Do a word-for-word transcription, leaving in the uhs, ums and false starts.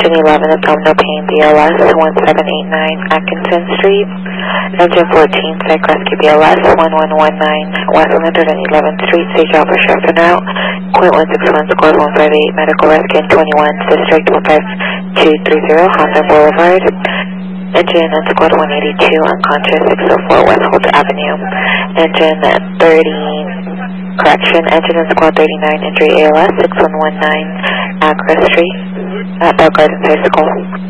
Engine eleven, abdominal pain, B L S, one seven eight nine Atkinson Street. Engine fourteen, psych rescue, B L S, one one one nine West one hundred eleventh Street, Sage Alpha Sheriff en route. Point one six one, squad one five eight, medical rescue in twenty-one, District one five two three zero, Honda Boulevard. Engine and squad one eighty-two, unconscious, six oh four West Holt Avenue. Engine thirty, correction, engine and squad thirty-nine, injury A L S, six one one nine Accra Street, at Bell Gardens High School.